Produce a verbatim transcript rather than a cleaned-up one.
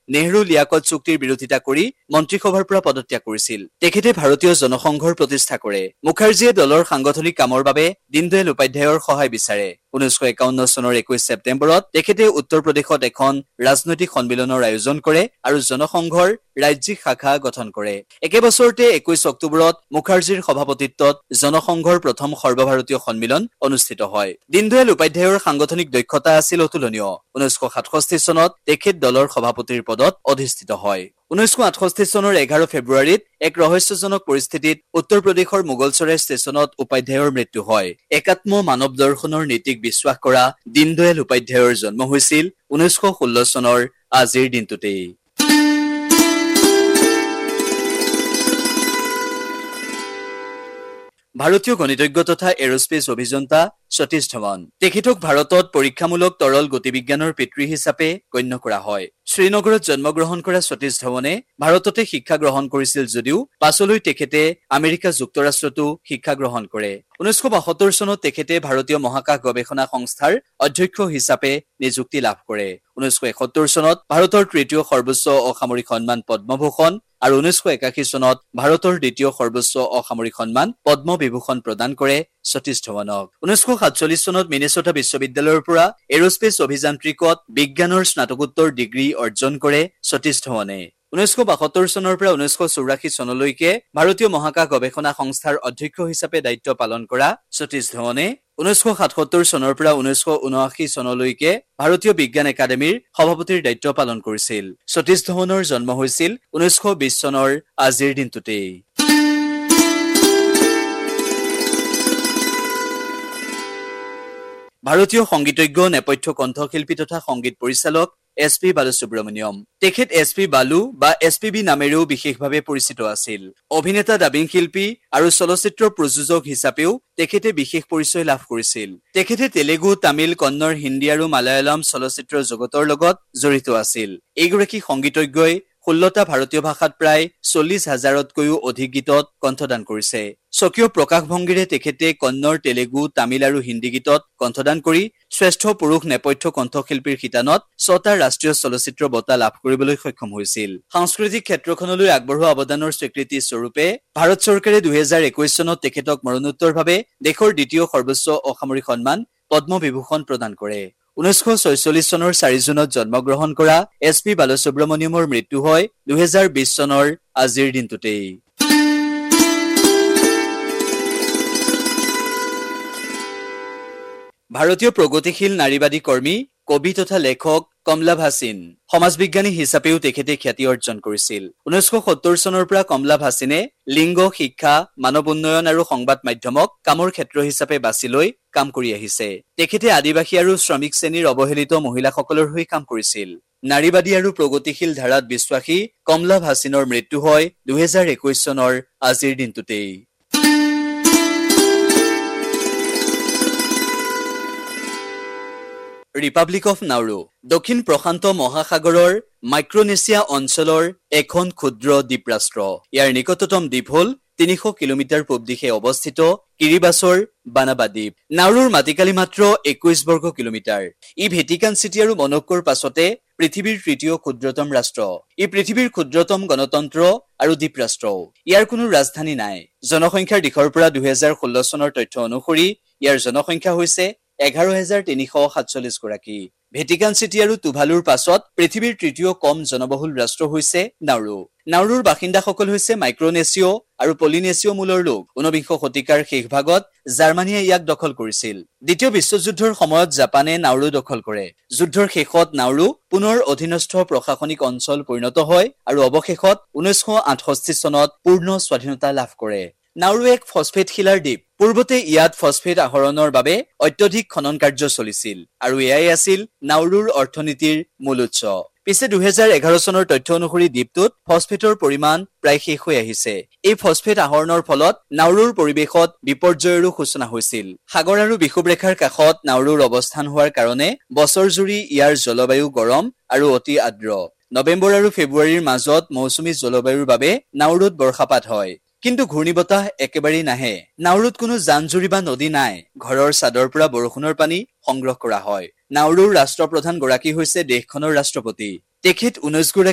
নেহৰু লিয়াকত চুক্তিৰ বিৰোধিতা কৰি মন্ত্ৰীসভাৰ পৰা পদত্যাগ কৰিছিল। তেখেতে ভাৰতীয় জনসংঘৰ প্ৰতিষ্ঠা কৰে। মুখাৰ্জীয়ে দলৰ সাংগঠনিক কামৰ বাবে দীনদয়াল উপাধ্যায়ৰ সহায় বিচাৰে। ঊনৈছশ একাৱন্ন চনৰ একৈশ ছেপ্টেম্বৰত তেখেতে উত্তৰ প্ৰদেশত এখন ৰাজনৈতিক সন্মিলনৰ আয়োজন কৰে আৰু জনসংঘৰ ৰাজ্যিক শাখা গঠন কৰে। একে বছৰতে একৈশ অক্টোবৰত মুখাৰ্জীৰ সভাপতিত্বত জনসংঘৰ প্ৰথম সৰ্বভাৰতীয় সন্মিলন অনুষ্ঠিত হয়। দীনদয়াল উপাধ্যায়ৰ সাংগঠনিক দক্ষতা আছিল অতুলনীয়। ঊনৈছশ সাতষষ্ঠি চনত তেখেত দলৰ সভাপতিৰ পদত অধিষ্ঠিত হয়। ঊনৈছশ আঠষষ্ঠি চনৰ এঘাৰ ফেব্ৰুৱাৰীত এক ৰহস্যজনক পৰিস্থিতিত উত্তৰ প্ৰদেশৰ মোগলচৰাই ষ্টেচনত উপাধ্যায়ৰ মৃত্যু হয়। একাত্ম মানৱ দৰ্শনৰ নীতিক বিশ্বাস কৰা দীনদয়াল উপাধ্যায়ৰ জন্ম হৈছিল ঊনৈছশ ষোল্ল চনৰ আজিৰ দিনটোতেই। ভাৰতীয় গণিতজ্ঞ তথা এৰোস্পেচ অভিযন্তা সতীশ ধাৱন। তেখেতক ভাৰতত পৰীক্ষামূলক তৰল গতিবিজ্ঞানৰ পিতৃ হিচাপে গণ্য কৰা হয়। শ্ৰীনগৰত জন্মগ্ৰহণ কৰা সতীশ ধাৱনে ভাৰততে শিক্ষা গ্ৰহণ কৰিছিল যদিও পাছলৈ তেখেতে আমেৰিকা যুক্তৰাষ্ট্ৰতো শিক্ষা গ্ৰহণ কৰে। ঊনৈছশ বাসত্তৰ চনত তেখেতে ভাৰতীয় মহাকাশ গৱেষণা সংস্থাৰ অধ্যক্ষ হিচাপে নিযুক্তি লাভ কৰে। ঊনৈছশ এসত্তৰ চনত ভাৰতৰ তৃতীয় সৰ্বোচ্চ অসামৰিক সন্মান পদ্মভূষণ আৰু ঊনৈছশ একাশী চনত ভাৰতৰ দ্বিতীয় সৰ্বোচ্চ অসামৰিক সন্মান পদ্ম বিভূষণ প্ৰদান কৰে সতীশ ধাৱনক। ঊনৈছশ সাতচল্লিশ চনত মিনেছটা বিশ্ববিদ্যালয়ৰ পৰা এৰোস্পেচ অভিযান্ত্ৰিকত বিজ্ঞানৰ স্নাতকোত্তৰ ডিগ্ৰী অৰ্জন কৰে সতীশ ধাৱনে। ঊনৈছশ বাসত্তৰ চনৰ পৰা ঊনৈছশ চৌৰাশী চনলৈকে ভাৰতীয় মহাকাশ গৱেষণা সংস্থাৰ অধ্যক্ষ হিচাপে দায়িত্ব পালন কৰা সতীশ ধাৱনে ঊনৈছশ সাতসত্তৰ চনৰ পৰা ঊনৈছশ ঊনআশী চনলৈকে ভাৰতীয় বিজ্ঞান একাডেমীৰ সভাপতিৰ দায়িত্ব পালন কৰিছিল। সতীশ ধাৱনৰ জন্ম হৈছিল ঊনৈছশ বিশ চনৰ আজিৰ দিনটোতেই। ভাৰতীয় সংগীতজ্ঞ, নেপথ্য কণ্ঠশিল্পী তথা সংগীত পৰিচালক এছ পি বালুসুব্ৰমণিয়ম। তেখেত এছ পি বালু বা এছ পি বি নামেৰেও বিশেষভাৱে পৰিচিত আছিল। অভিনেতা, ডাবিং শিল্পী আৰু চলচ্চিত্ৰ প্ৰযোজক হিচাপেও তেখেতে বিশেষ পৰিচয় লাভ কৰিছিল। তেখেতে তেলেগু, তামিল, কন্নড়, হিন্দী আৰু মালায়ালম চলচ্চিত্ৰ জগতৰ লগত জড়িত আছিল। এইগৰাকী সংগীতজ্ঞই ষোল্লটা ভাৰতীয় ভাষাত প্ৰায় চল্লিশ হাজাৰতকৈও অধিক গীতত কণ্ঠদান কৰিছে। স্বকীয় প্ৰকাশভংগীৰে তেখেতে কন্নড়, তেলেগু, তামিল আৰু হিন্দী গীতত কণ্ঠদান কৰি শ্ৰেষ্ঠ পুৰুষ নেপথ্য কণ্ঠশিল্পীৰ শিতানত ছটা ৰাষ্ট্ৰীয় চলচ্চিত্ৰ বঁটা লাভ কৰিবলৈ সক্ষম হৈছিল। সাংস্কৃতিক ক্ষেত্ৰখনলৈ আগবঢ়োৱা অৱদানৰ স্বীকৃতি স্বৰূপে ভাৰত চৰকাৰে দুহেজাৰ একৈশ চনত তেখেতক মৰণোত্তৰভাৱে দেশৰ দ্বিতীয় সৰ্বোচ্চ অসামৰিক সন্মান পদ্ম বিভূষণ প্ৰদান কৰে। ঊনৈছশ ছয়চল্লিশ চনৰ চাৰি জুনত জন্মগ্ৰহণ কৰা এছ পি বালুসুব্ৰমণিয়মৰ মৃত্যু হয় দুহেজাৰ বিশ চনৰ আজিৰ দিনটোতেই। ভাৰতীয় প্ৰগতিশীল নাৰীবাদী কৰ্মী, কবি তথা লেখক কমলা ভাছিন। সমাজ বিজ্ঞানী হিচাপেও তেখেতে খ্যাতি অৰ্জন কৰিছিল। ঊনৈছশ সত্তৰ চনৰ পৰা কমলা ভাছিনে লিংগ, শিক্ষা, মানৱ উন্নয়ন আৰু সংবাদ মাধ্যমক কামৰ ক্ষেত্ৰ হিচাপে বাছি লৈ কাম কৰি আহিছে। তেখেতে আদিবাসী আৰু শ্ৰমিক শ্ৰেণীৰ অৱহেলিত মহিলাসকলৰ হৈ কাম কৰিছিল। নাৰীবাদী আৰু প্ৰগতিশীল ধাৰাত বিশ্বাসী কমলা ভাছিনৰ মৃত্যু হয় দুহেজাৰ একৈশ চনৰ আজিৰ দিনটোতেই। ৰিপাব্লিক অফ নাউৰু দক্ষিণ প্ৰশান্ত মহাসাগৰৰ মাইক্ৰনেছিয়া অঞ্চলৰ এখন ক্ষুদ্ৰ দ্বীপৰাষ্ট্ৰ। ইয়াৰ নিকটতম দ্বীপ হ'ল তিনিশ কিলোমিটাৰ পূব দিশে অৱস্থিত কিৰিবাছৰ বানাবা দ্বীপ। নাউৰুৰ মাটিকালি মাত্ৰ একৈশ বৰ্গ কিলোমিটাৰ। ই ভেটিকান চিটি আৰু মনক্কোৰ পাছতে পৃথিৱীৰ তৃতীয় ক্ষুদ্ৰতম ৰাষ্ট্ৰ। ই পৃথিৱীৰ ক্ষুদ্ৰতম গণতন্ত্ৰ আৰু দ্বীপৰাষ্ট্ৰও। ইয়াৰ কোনো ৰাজধানী নাই। জনসংখ্যাৰ দিশৰ পৰা দুহেজাৰ ষোল্ল চনৰ তথ্য অনুসৰি ইয়াৰ জনসংখ্যা হৈছে এঘাৰ হাজাৰ তিনিশ সাতচল্লিছ গৰাকী। ভেটিকান চিটি আৰু টুভালুৰ পাছত পৃথিৱীৰ তৃতীয় কম জনবহুল ৰাষ্ট্ৰ হৈছে নাউৰু। নাউৰুৰ বাসিন্দাসকল হৈছে মাইক্ৰনেছিয় আৰু পলিনেছিয় মূলৰ লোক। ঊনবিংশ শতিকাৰ শেষ ভাগত জাৰ্মানীয়ে ইয়াক দখল কৰিছিল। দ্বিতীয় বিশ্বযুদ্ধৰ সময়ত জাপানে নাউৰু দখল কৰে। যুদ্ধৰ শেষত নাউৰু পুনৰ অধীনস্থ প্ৰশাসনিক অঞ্চল পৰিণত হয় আৰু অৱশেষত ঊনৈছশ আঠষষ্ঠি চনত পূৰ্ণ স্বাধীনতা লাভ কৰে। নাউৰু এক ফছফেট শিলাৰ দ্বীপ। পূৰ্বতে ইয়াত ফছফেট আহৰণৰ বাবে অত্যধিক খনন কাৰ্য চলিছিল আৰু এয়াই আছিল নাউৰুৰ অৰ্থনীতিৰ মূল উৎস। পিছে দুহেজাৰ এঘাৰ চনৰ তথ্য অনুসৰি দ্বীপটোত ফছফেটৰ পৰিমাণ প্ৰায় শেষ হৈ আহিছে। এই ফছফেট আহৰণৰ ফলত নাউৰুৰ পৰিৱেশত বিপৰ্যয়ৰো সূচনা হৈছিল। সাগৰ আৰু বিষুৱ ৰেখাৰ কাষত নাউৰুৰ অৱস্থান হোৱাৰ কাৰণে বছৰ জুৰি ইয়াৰ জলবায়ু গৰম আৰু অতি আৰ্দ্ৰ। নৱেম্বৰ আৰু ফেব্ৰুৱাৰীৰ মাজত মৌচুমী জলবায়ুৰ বাবে নাউৰুত বৰ্ষাপাত হয়। কিন্তু ঘূৰ্ণীবতাহ একেবাৰেই নাহে। নাউৰুত কোনো জান-জুৰি বা নদী নাই। ঘৰৰ চাদৰ পৰা বৰষুণৰ পানী সংগ্ৰহ কৰা হয়। নাউৰুৰ ৰাষ্ট্ৰপ্ৰধান গৰাকী হৈছে দেশখনৰ ৰাষ্ট্ৰপতি। তেখেত ঊনৈশ